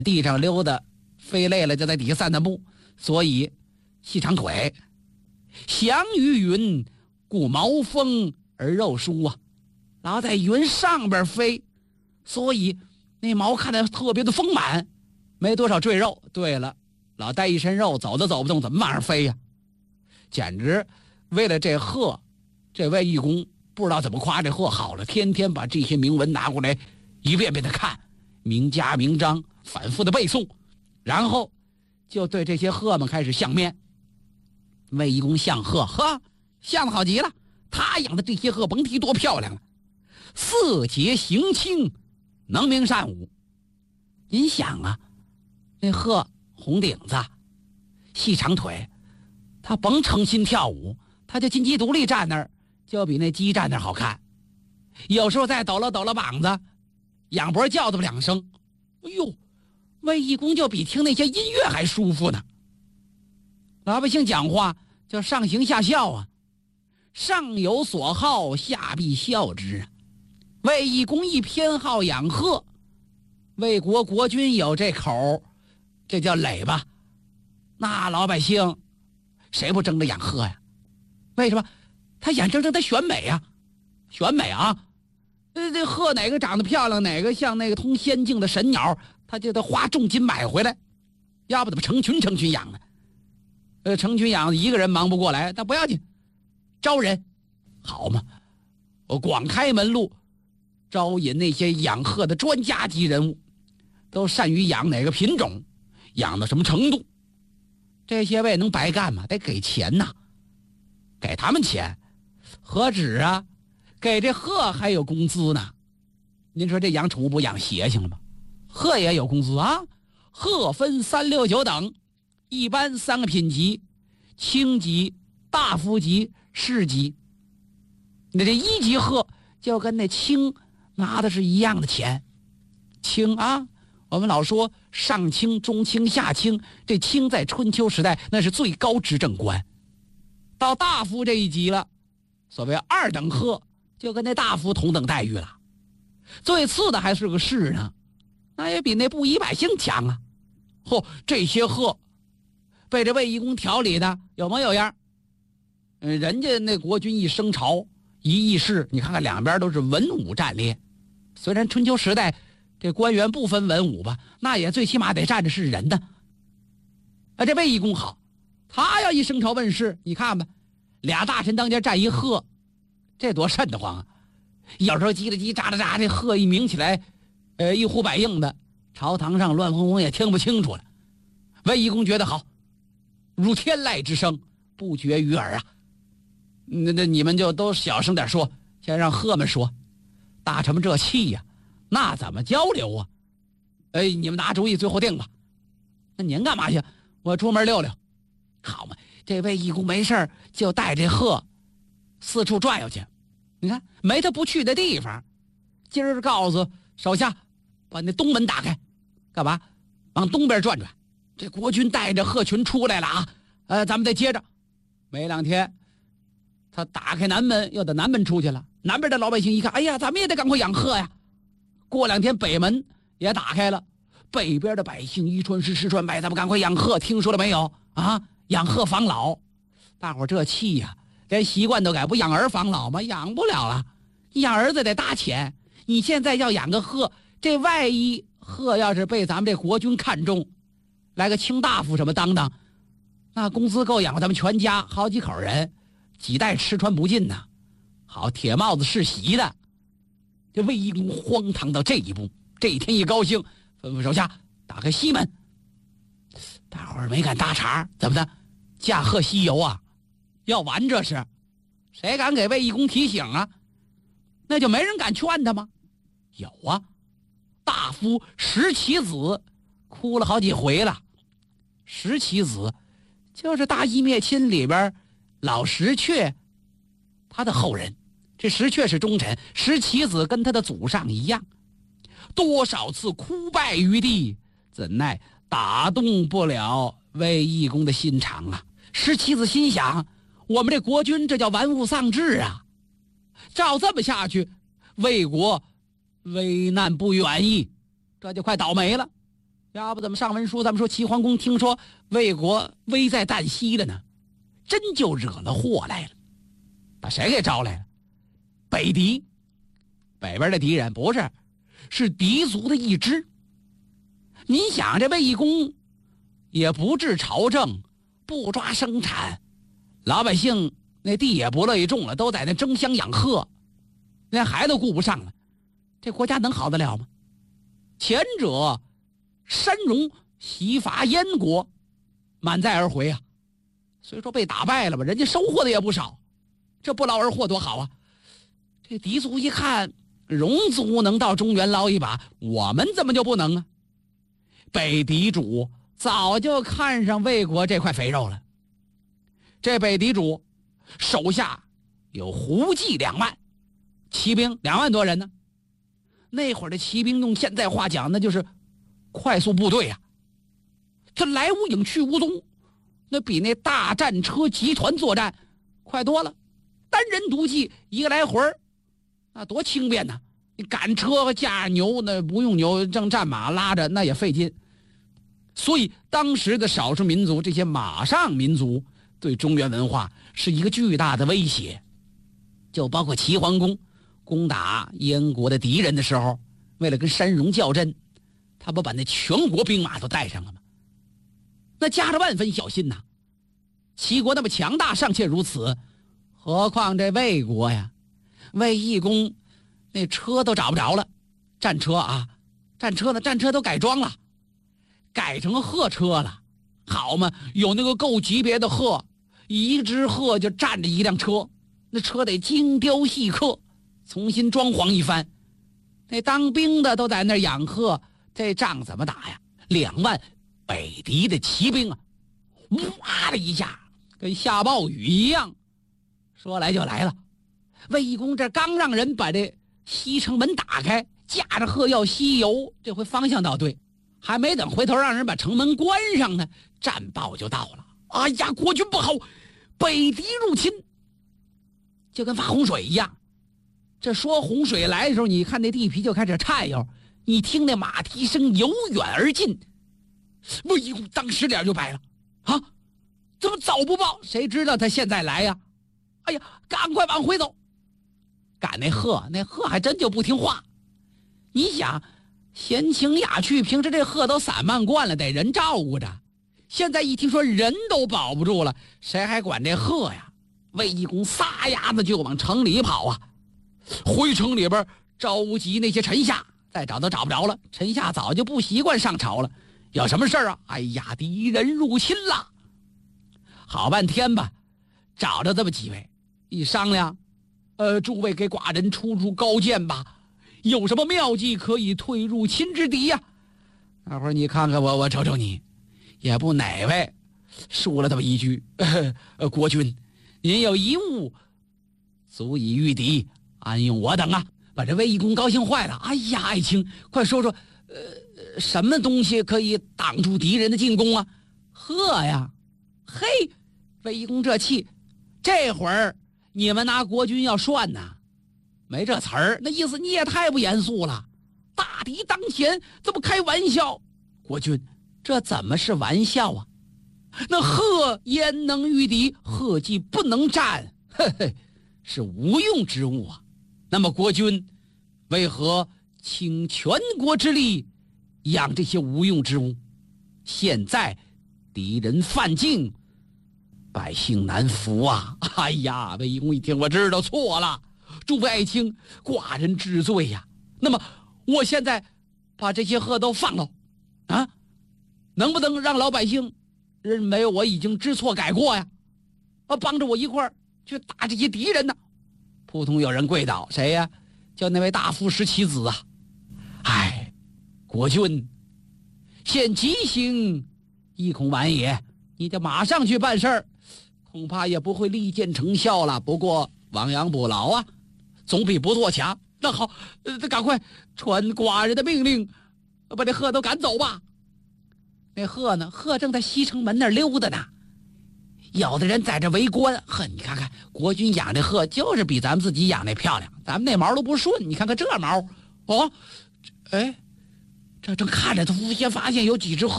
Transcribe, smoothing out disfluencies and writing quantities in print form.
地上溜达，飞累了就在底下散散步，所以细长腿。翔于云，故毛丰而肉疏啊，老在云上边飞，所以那毛看得特别的丰满，没多少赘肉。对了，老带一身肉，走都走不动，怎么往上飞呀？简直为了这鹤，这位义工不知道怎么夸这鹤好了，天天把这些铭文拿过来一遍遍的看，明加明章，反复的背诵，然后就对这些鹤们开始相面。卫义公相鹤，呵，相得好极了。他养的这些鹤甭提多漂亮了，色洁形清，能鸣善舞。您想啊，那鹤红顶子，细长腿，他甭诚心跳舞，他就金鸡独立站那儿，就比那鸡站那儿好看。有时候再抖了抖了膀子，仰脖叫这么两声，哎呦，卫义公就比听那些音乐还舒服呢。老百姓讲话叫上行下效啊，上有所好，下必效之啊。卫义公一偏好养鹤，魏国国君有这口，这叫垒吧。那老百姓谁不争着养鹤呀？为什么？他眼睁睁的选美啊，选美啊！这鹤哪个长得漂亮，哪个像那个通仙境的神鸟，他就得花重金买回来，要不怎么成群养呢？成群养一个人忙不过来，但不要紧，招人好嘛，我广开门路，招引那些养鹤的专家级人物，都善于养哪个品种，养到什么程度。这些位能白干吗？得给钱呐，给他们钱何止啊，给这鹤还有工资呢。您说这养宠物不养邪性了吗？鹤也有工资啊。鹤分3、6、9等，一般3个品级，轻级、大夫级、士级。那这1级鹤就跟那卿拿的是一样的钱。卿啊，我们老说上卿、中卿、下卿，这卿在春秋时代那是最高执政官。到大夫这一级了，所谓2等鹤，就跟那大夫同等待遇了。最次的还是个士呢，那也比那布衣百姓强啊。这些鹤被这卫义公调理的有模有样。人家那国君一升朝一议事，你看看两边都是文武战列。虽然春秋时代这官员不分文武吧，那也最起码得站着是人的。这卫义公好，他要一升朝问事，你看吧，2大臣当间站一鹤，这多瘆得慌啊！有时候叽里叽喳喳，这鹤一鸣起来，一呼百应的，朝堂上乱哄哄也听不清楚了。卫义公觉得好，如天籁之声，不绝于耳啊。那你们就都小声点说，先让鹤们说。大臣们这气呀，那怎么交流啊？你们拿主意，最后定吧。那您干嘛去？我出门溜溜。好嘛，这位义公没事就带这鹤四处转悠去。你看没他不去的地方。今儿告诉手下把那东门打开，干嘛？往东边转转。这国君带着鹤群出来了啊！咱们再接着。没2天，他打开南门，又到南门出去了。南边的老百姓一看，哎呀，咱们也得赶快养鹤呀。过2天北门也打开了，北边的百姓一传十十传百，咱们赶快养鹤，听说了没有啊？养鹤防老。大伙这气呀，连习惯都改，不养儿防老吗？养不了了，养儿子得搭钱。你现在要养个鹤，这万一鹤要是被咱们这国君看中，来个卿大夫什么当，那工资够养活咱们全家好几口人，几代吃穿不尽呐。好，铁帽子世袭的。这卫义公荒唐到这一步，这一天一高兴，吩咐手下打开西门。大伙儿没敢搭茬，怎么的？驾鹤西游啊？要完这是？谁敢给卫义公提醒啊？那就没人敢劝他吗？有啊，大夫石岐子哭了好几回了。石岐子就是大义灭亲里边老石阙他的后人。这石阙是忠臣，石岐子跟他的祖上一样，多少次哭败于地，怎奈打动不了卫义公的心肠啊。石岐子心想，我们这国君这叫玩物丧志啊，照这么下去，魏国危难不远矣，这就快倒霉了。 要不怎么上文书咱们说齐桓公听说魏国危在旦夕了呢？真就惹了祸来了。把谁给招来了？北狄，北边的敌人不是，是狄族的一支。您想这魏懿公也不治朝政，不抓生产，老百姓那地也不乐意种了，都在那争相养鹤，连孩子顾不上了，这国家能好得了吗？前者山戎袭伐燕国，满载而回啊。虽说被打败了吧，人家收获的也不少，这不劳而获多好啊。这狄族一看戎族能到中原捞一把，我们怎么就不能啊？北狄主早就看上魏国这块肥肉了。这北狄主手下有胡骑2万，骑兵2万多人呢。那会儿的骑兵用现在话讲，那就是快速部队啊。这来无影去无踪，那比那大战车集团作战快多了。单人独骑一个来回那多轻便呢。你赶车和驾牛，那不用牛，正战马拉着那也费劲。所以当时的少数民族，这些马上民族对中原文化是一个巨大的威胁。就包括齐桓公攻打燕国的敌人的时候，为了跟山戎较真，他不把那全国兵马都带上了吗？那加着万分小心呐。齐国那么强大尚且如此，何况这魏国呀？魏懿公那车都找不着了，战车啊，战车都改装了，改成鹤车了。好嘛，有那个够级别的鹤，一只鹤就站着一辆车，那车得精雕细刻，重新装潢一番。那当兵的都在那儿养鹤，这仗怎么打呀？2万北狄的骑兵啊，哇的一下跟下暴雨一样，说来就来了。魏懿公这刚让人把这西城门打开，驾着鹤要西游，这回方向倒对，还没等回头让人把城门关上呢，战报就到了。哎呀，国军不好，北狄入侵，就跟发洪水一样。这说洪水来的时候，你看那地皮就开始颤悠，你听那马蹄声由远而近。魏懿公当时脸就白了啊！怎么早不报？谁知道他现在来呀？哎呀，赶快往回走！赶那鹤还真就不听话。你想，闲情雅趣，平时这鹤都散漫惯了，得人照顾着。现在一听说人都保不住了，谁还管这鹤呀？魏懿公撒丫子就往城里跑啊！回城里边召集那些臣下，再找都找不着了。臣下早就不习惯上朝了，有什么事啊？哎呀，敌人入侵了！好半天吧，找着这么几位，一商量，诸位给寡人出高见吧，有什么妙计可以退入侵之敌呀？那会儿你看看我瞅瞅你，也不哪位说了这么一句，国君，您有一物足以御敌，安用我等啊！把这魏懿公高兴坏了。哎呀，爱卿，快说说，什么东西可以挡住敌人的进攻啊？鹤呀！嘿，魏懿公这气，这会儿你们拿国君要涮呐？没这词儿，那意思你也太不严肃了。大敌当前，怎么开玩笑？国君，这怎么是玩笑啊？那鹤焉能御敌？鹤既不能战，嘿嘿，是无用之物啊。那么国君为何倾全国之力养这些无用之物？现在敌人犯境，百姓难服啊！哎呀，魏懿公一听，我知道错了，诸位爱卿，寡人知罪呀。那么我现在把这些鹤都放了啊，能不能让老百姓认为我已经知错改过呀？帮着我一块儿去打这些敌人呢？扑通有人跪倒，谁呀？叫那位大夫石其子啊！哎，国君，现急行亦恐晚也，你就马上去办事儿，恐怕也不会立见成效了。不过亡羊补牢啊，总比不做强。那好，赶快传寡人的命令，把这鹤都赶走吧。那鹤呢？鹤正在西城门那儿溜达呢。有的人在这围观，你看看国君养这鹤就是比咱们自己养那漂亮，咱们那毛都不顺，你看看这毛，哦，哎， 这正看着，他忽然发现有几只